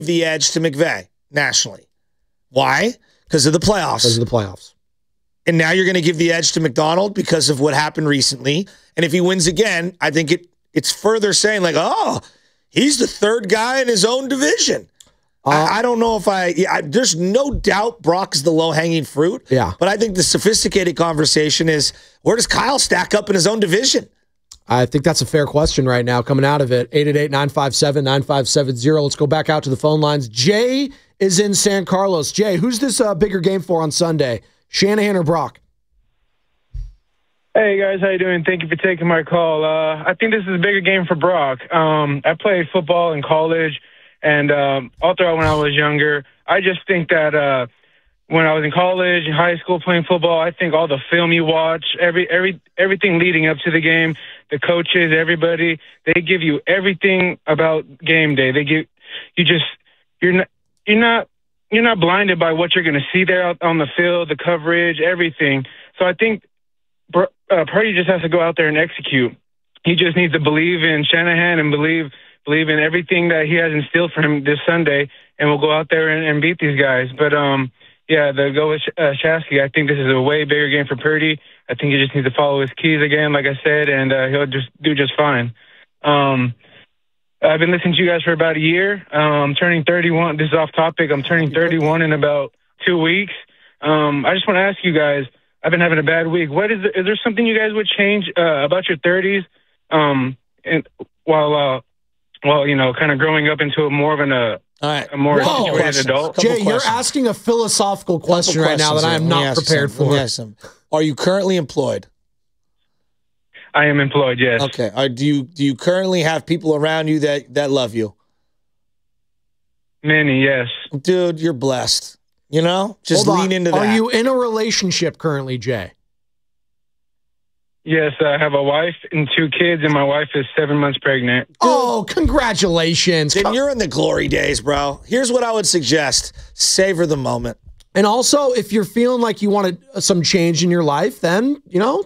the edge to McVay nationally. Why? Because of the playoffs. Because of the playoffs. And now you're going to give the edge to McDonald because of what happened recently. And if he wins again, I think it's further saying like, oh, he's the third guy in his own division. I don't know if there's no doubt Brock's the low-hanging fruit. Yeah. But I think the sophisticated conversation is, where does Kyle stack up in his own division? I think that's a fair question right now coming out of it. 888-957-9570. Let's go back out to the phone lines. Jay is in San Carlos. Jay, who's this bigger game for on Sunday? Shanahan or Brock? Hey, guys. How you doing? Thank you for taking my call. I think this is a bigger game for Brock. I played football in college, and all throughout when I was younger. I just think that when I was in college and high school playing football, I think all the film you watch, everything leading up to the game, the coaches, everybody, they give you everything about game day. They give you're not blinded by what you're going to see there out on the field, the coverage, everything. So I think Purdy just has to go out there and execute. He just needs to believe in Shanahan and believe in everything that he has instilled for him this Sunday, and we'll go out there and beat these guys. But go with Shasky. I think this is a way bigger game for Purdy. I think he just needs to follow his keys again, like I said, and he'll just do just fine. I've been listening to you guys for about a year. I'm turning 31. This is off topic. I'm turning 31 in about 2 weeks. I just want to ask you guys, I've been having a bad week. Is there something you guys would change about your 30s and while kind of growing up into a more situated adult? Jay, you're asking a philosophical question right now that I am not prepared for. Are you currently employed? I am employed, yes. Okay. Do you currently have people around you that love you? Many, yes. Dude, you're blessed. You know? Just lean into that. Are you in a relationship currently, Jay? Yes, I have a wife and 2 kids, and my wife is 7 months pregnant. Oh, congratulations. Then you're in the glory days, bro. Here's what I would suggest. Savor the moment. And also, if you're feeling like you wanted some change in your life, then,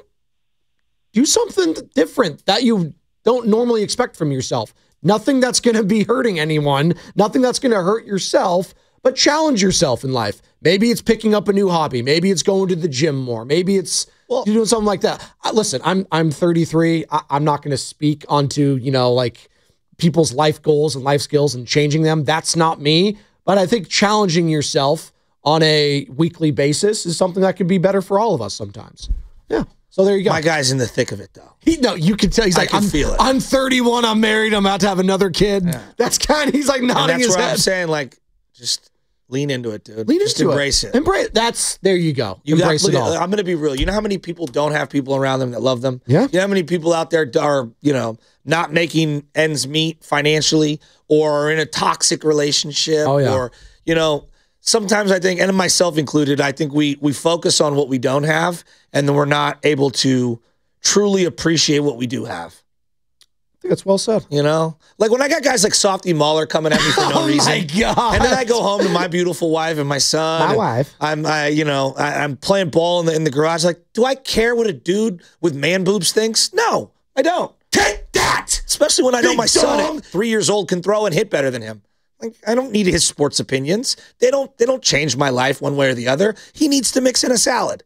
do something different that you don't normally expect from yourself. Nothing that's going to be hurting anyone, nothing that's going to hurt yourself, but challenge yourself in life. Maybe it's picking up a new hobby. Maybe it's going to the gym more. Maybe it's doing something like that. Listen, I'm 33. I'm not going to speak onto, people's life goals and life skills and changing them. That's not me. But I think challenging yourself on a weekly basis is something that could be better for all of us sometimes. Yeah. So there you go. My guy's in the thick of it, though. You can tell. He's like, feel it. I'm 31. I'm married. I'm about to have another kid. Yeah. That's kind of, he's like nodding his head. That's what I'm saying. Just lean into it, dude. Just embrace it. There you go. Embrace it all. I'm going to be real. You know how many people don't have people around them that love them? Yeah. You know how many people out there are, not making ends meet financially or are in a toxic relationship? Oh, yeah. Or, sometimes I think, and myself included, I think we focus on what we don't have, and then we're not able to truly appreciate what we do have. I think that's well said. Like when I got guys like Softy Mahler coming at me for no reason. Oh, my God. And then I go home to my beautiful wife and my son. My wife. I'm playing ball in the garage. Like, do I care what a dude with man boobs thinks? No, I don't. Take that! Especially when I know my son at 3 years old can throw and hit better than him. Like, I don't need his sports opinions. They don't change my life one way or the other. He needs to mix in a salad.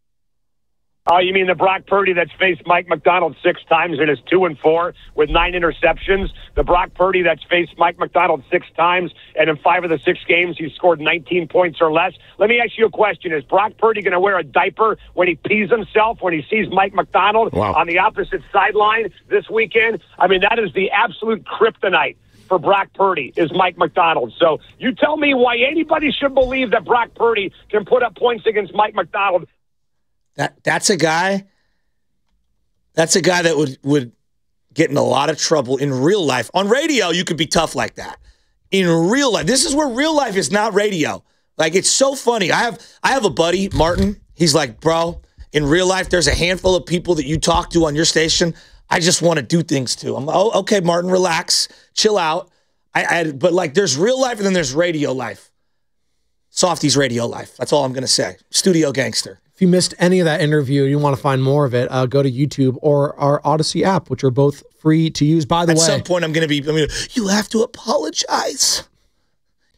Oh, you mean the Brock Purdy that's faced Mike McDonald 6 times and is 2-4 with 9 interceptions? The Brock Purdy that's faced Mike McDonald 6 times and in 5 of the 6 games he's scored 19 points or less? Let me ask you a question. Is Brock Purdy going to wear a diaper when he pees himself, when he sees Mike McDonald on the opposite sideline this weekend? I mean, that is the absolute kryptonite for Brock Purdy is Mike McDonald. So you tell me why anybody should believe that Brock Purdy can put up points against Mike McDonald. That's a guy that would get in a lot of trouble in real life. On radio, you could be tough like that. In real life, this is where real life is not radio. Like, it's so funny. I have a buddy, Martin. He's like, bro, in real life, there's a handful of people that you talk to on your station I just want to do things to. I'm okay, Martin, relax, chill out. But like, there's real life and then there's radio life. Softy's radio life. That's all I'm going to say. Studio gangster. If you missed any of that interview, you want to find more of it, go to YouTube or our Odyssey app, which are both free to use. By the way, at some point, I'm going to be, you have to apologize.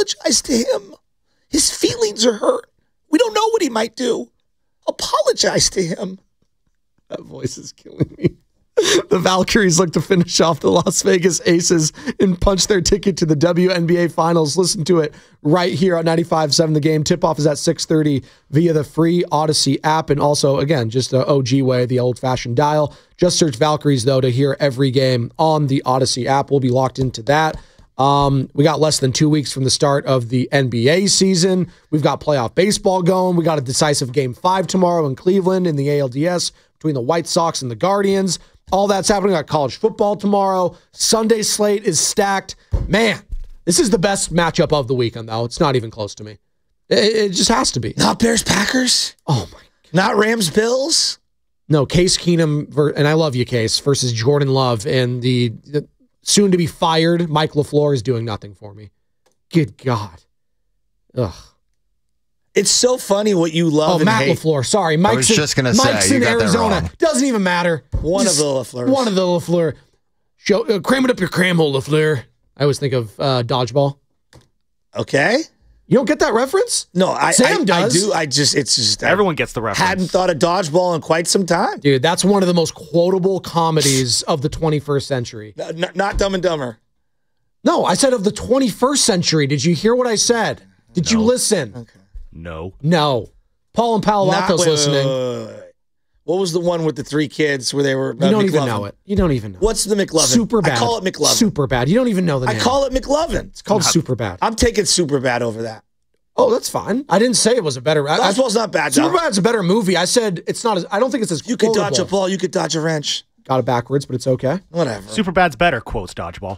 Apologize to him. His feelings are hurt. We don't know what he might do. Apologize to him. That voice is killing me. The Valkyries look to finish off the Las Vegas Aces and punch their ticket to the WNBA Finals. Listen to it right here on 95.7 The Game. Tip-off is at 6:30 via the free Odyssey app. And also, again, just the OG way, the old-fashioned dial. Just search Valkyries, though, to hear every game on the Odyssey app. We'll be locked into that. We got less than 2 weeks from the start of the NBA season. We've got playoff baseball going. We got a decisive Game 5 tomorrow in Cleveland in the ALDS between the White Sox and the Guardians. All that's happening. We got college football tomorrow. Sunday slate is stacked. Man, this is the best matchup of the weekend, though. It's not even close to me. It just has to be. Not Bears-Packers? Oh, my God. Not Rams-Bills? No, Case Keenum, and I love you, Case, versus Jordan Love, and the soon-to-be fired Mike LaFleur is doing nothing for me. Good God. Ugh. It's so funny what you love and Matt hate. LaFleur. Sorry, I was just going to say, Mike's you in got that Arizona. wrong. Doesn't even matter. One of the LaFleurs. One of the LaFleur. Cram it up your cram hole, LaFleur. I always think of dodgeball. Okay. You don't get that reference? No, Sam does. I do. It's just Everyone gets the reference. Hadn't thought of dodgeball in quite some time. Dude, that's one of the most quotable comedies of the 21st century. Not Dumb and Dumber. No, I said of the 21st century. Did you hear what I said? Did you listen? Okay. No. No. Paul and Palo Alto's listening. Wait. What was the one with the three kids where they were? You don't even know it. You don't even know. What's the McLovin? Super bad. I call it McLovin. Super bad. You don't even know the name. I call it McLovin. It's called Super bad. I'm taking Super Bad over that. Oh, that's fine. I didn't say it was a better. Dodgeball's not bad. Super Bad's a better movie. I said it's not. I don't think it's as. You could dodge a quotable. ball. You could dodge a wrench. Got it backwards, but it's okay. Whatever. Superbad's better, quotes Dodgeball.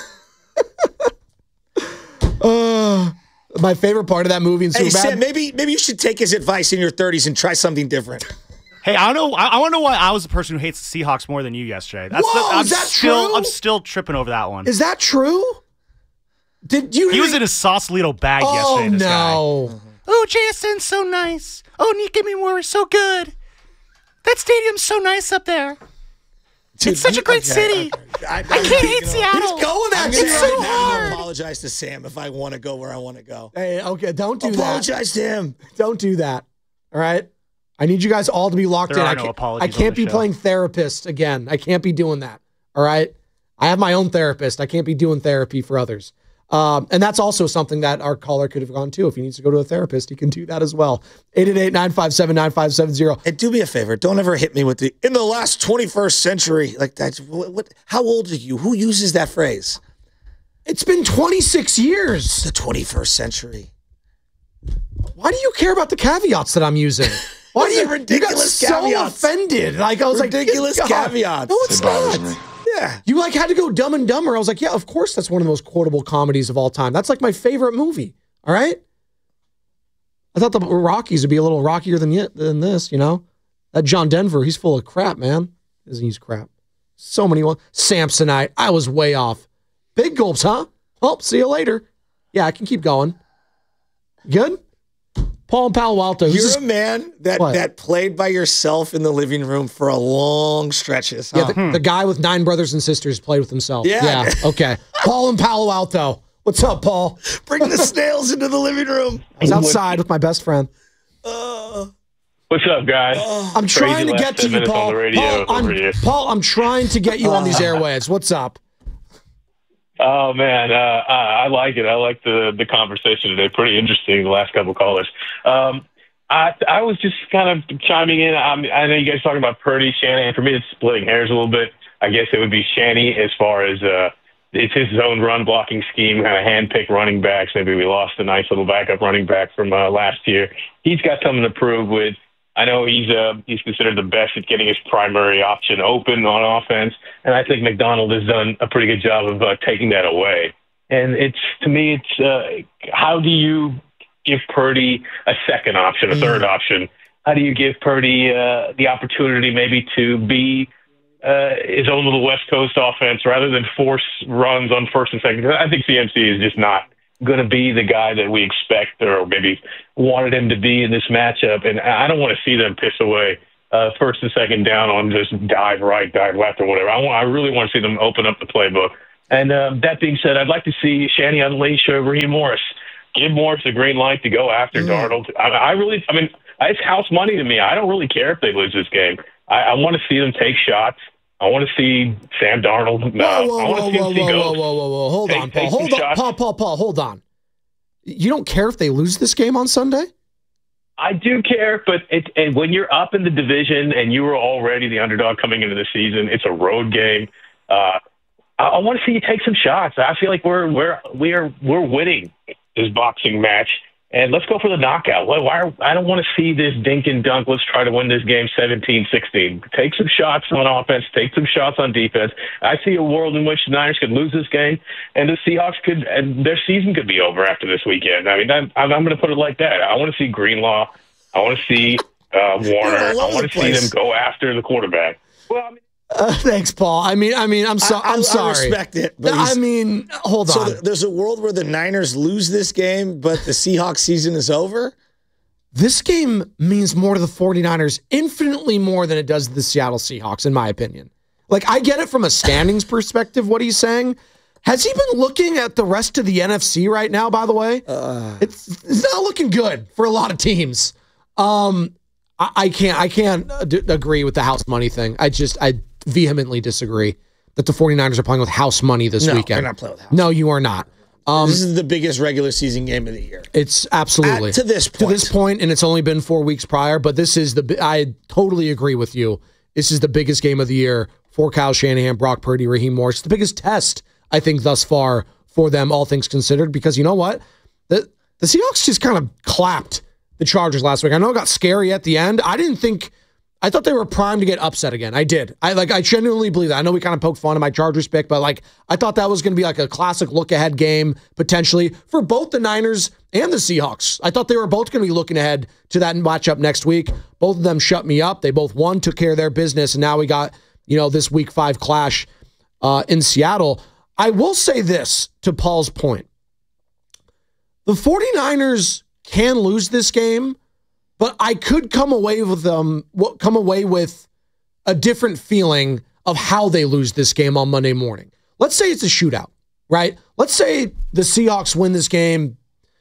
My favorite part of that movie in Hey, Superbad. Sam, maybe you should take his advice in your 30s and try something different. Hey, I don't know. I want to know why I was the person who hates the Seahawks more than you yesterday. Whoa, is that true? I'm still tripping over that one. Is that true? Did you? He was in his Sausalito bag Oh yesterday. This guy. no! Oh, JSN's so nice. Oh, Nikki Moore is so good. That stadium's so nice up there. Dude, It's such a great city. I can't hate Seattle. He's going at I'm you gonna right right now. now. I'm gonna apologize to Sam if I want to go where I want to go. Hey, okay, don't do that. Apologize to him. Don't do that. All right. I need you guys all to be locked There in. are I no can't, apologies I on can't the be show. playing therapist again. I can't be doing that. All right. I have my own therapist. I can't be doing therapy for others. And that's also something that our caller could have gone to. If he needs to go to a therapist, he can do that as well. 888-957-9570. And do me a favor. Don't ever hit me with the in the last 21st century. Like that's what? How old are you? Who uses that phrase? It's been 26 years. The 21st century. Why do you care about the caveats that I'm using? Why Those do are you ridiculous you got caveats. so offended? Like I was Ridiculous like, good God. caveats. No, it's It bothers not. me. Yeah. You like had to go Dumb and Dumber. I was like, yeah, of course that's one of the most quotable comedies of all time. That's like my favorite movie. All right. I thought the Rockies would be a little rockier than this, you know? That John Denver, he's full of crap, man. Doesn't use crap. So many ones. Samsonite. I was way off. Big gulps, huh? Well, see you later. Yeah, I can keep going. Good? Paul and Palo Alto. You're a man that What? played by yourself in the living room for a long stretches. Huh? Yeah, the guy with 9 brothers and sisters played with himself. Yeah. Okay. Paul and Palo Alto. What's up, Paul? Bring the snails into the living room. I was outside with my best friend. What's up, guys? I'm trying to last get to 10 you, minutes on Paul. the radio over here. Paul, I'm trying to get you on these airwaves. What's up? Oh man, I like it. I like the conversation today. Pretty interesting. The last couple callers. I was just kind of chiming in. I know you guys talking about Purdy, Shanahan. For me, it's splitting hairs a little bit. I guess it would be Shanny as far as it's his zone run blocking scheme, kind of handpicked running backs. Maybe we lost a nice little backup running back from last year. He's got something to prove with. I know he's considered the best at getting his primary option open on offense, and I think McDonald has done a pretty good job of taking that away. And to me, how do you give Purdy a second option, a third option? How do you give Purdy the opportunity maybe to be his own little West Coast offense rather than force runs on first and second? I think CMC is just not going to be the guy that we expect or maybe wanted him to be in this matchup. And I don't want to see them piss away first and second down on just dive right, dive left or whatever. I really want to see them open up the playbook. And that being said, I'd like to see Shanny unleash Raheem Morris. give Morris a green light to go after Darnold. It's house money to me. I don't really care if they lose this game. I want to see them take shots. I want to see Sam Darnold. Whoa. Hold on, Paul. Hold on. You don't care if they lose this game on Sunday? I do care, but when you're up in the division and you were already the underdog coming into the season, it's a road game. I want to see you take some shots. I feel like we're winning this boxing match, and let's go for the knockout. I don't want to see this dink and dunk. Let's try to win this game 17-16. Take some shots on offense. Take some shots on defense. I see a world in which the Niners could lose this game, and the Seahawks and their season could be over after this weekend. I mean, I'm going to put it like that. I want to see Greenlaw. I want to see Warner. I want to see them go after the quarterback. Well, I mean. Thanks, Paul. I'm sorry. I respect it. But hold on. So there's a world where the Niners lose this game, but the Seahawks season is over? This game means more to the 49ers, infinitely more than it does to the Seattle Seahawks, in my opinion. Like, I get it from a standings perspective, what he's saying. Has he been looking at the rest of the NFC right now, by the way? It's not looking good for a lot of teams. I can't agree with the house money thing. I vehemently disagree that the 49ers are playing with house money this weekend. No, they're not playing with house. No, you are not. This is the biggest regular season game of the year. It's absolutely. To this point, and it's only been 4 weeks prior, but I totally agree with you. This is the biggest game of the year for Kyle Shanahan, Brock Purdy, Raheem Morris. It's the biggest test, I think, thus far for them, all things considered, because you know what? The Seahawks just kind of clapped the Chargers last week. I know it got scary at the end. I thought they were primed to get upset again. I did. I genuinely believe that. I know we kind of poked fun at my Chargers pick, but I thought that was going to be like a classic look-ahead game, potentially, for both the Niners and the Seahawks. I thought they were both going to be looking ahead to that matchup next week. Both of them shut me up. They both won, took care of their business, and now we got, this Week 5 clash in Seattle. I will say this, to Paul's point. The 49ers can lose this game, but I could come away with a different feeling of how they lose this game on Monday morning. Let's say it's a shootout, right? Let's say the Seahawks win this game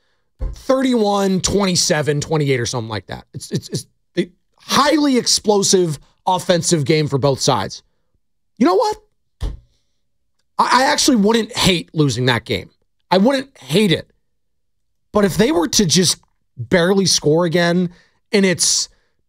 31, 27, 28 or something like that. It's a highly explosive offensive game for both sides. You know what? I actually wouldn't hate losing that game. I wouldn't hate it. But if they were to just barely score again and it's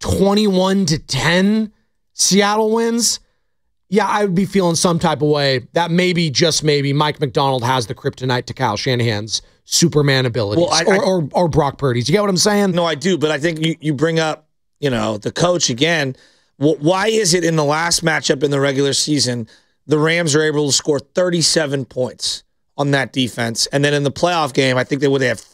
21-10 Seattle wins, yeah, I would be feeling some type of way that maybe, just maybe, Mike McDonald has the kryptonite to Kyle Shanahan's Superman abilities, or Brock Purdy's. You get what I'm saying? No, I do, but I think you bring up, the coach again. Why is it in the last matchup in the regular season, the Rams are able to score 37 points on that defense, and then in the playoff game, I think they have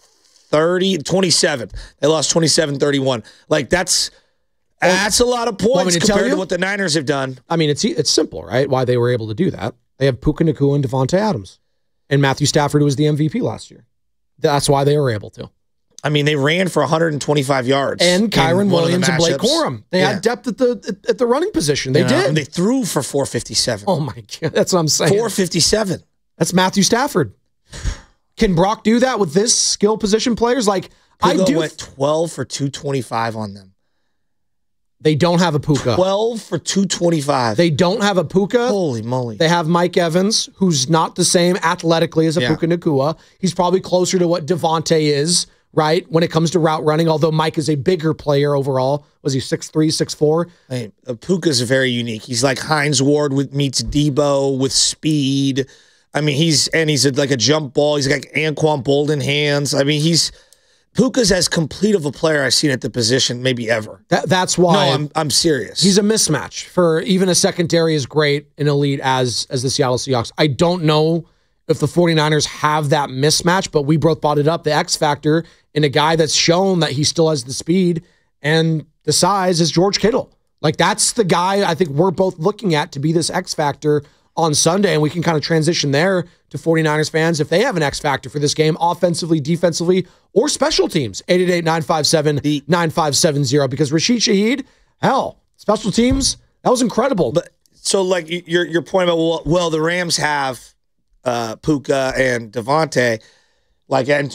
27. They lost 27-31. That's a lot of points compared to what the Niners have done. I mean, it's simple, right? Why they were able to do that. They have Puka Nacua and Devontae Adams. And Matthew Stafford, who was the MVP last year. That's why they were able to. I mean, they ran for 125 yards. And Kyron Williams and Blake Corum. They had depth at the running position. They did. And they threw for 457. Oh, my God. That's what I'm saying. 457. That's Matthew Stafford. Can Brock do that with this skill position players? Puka went 12 for 225 on them. They don't have a Puka. 12 for 225. They don't have a Puka. Holy moly. They have Mike Evans, who's not the same athletically as a Puka Nacua. He's probably closer to what Devontae is, right, when it comes to route running, although Mike is a bigger player overall. Was he 6'3", 6'4"? I mean, Puka's very unique. He's like Hines Ward meets Debo with speed. I mean, he's like a jump ball. He's got Anquan Bolden hands. I mean, Puka's as complete of a player I've seen at the position maybe ever. That's why. No, I'm serious. He's a mismatch for even a secondary as great and elite as the Seattle Seahawks. I don't know if the 49ers have that mismatch, but we both brought it up. The X factor in a guy that's shown that he still has the speed and the size is George Kittle. That's the guy I think we're both looking at to be this X factor on Sunday, and we can kind of transition there to 49ers fans if they have an X factor for this game, offensively, defensively, or special teams. 888-957-9570, because Rashid Shaheed, special teams, that was incredible. But so your point about, the Rams have Puka and Devontae, and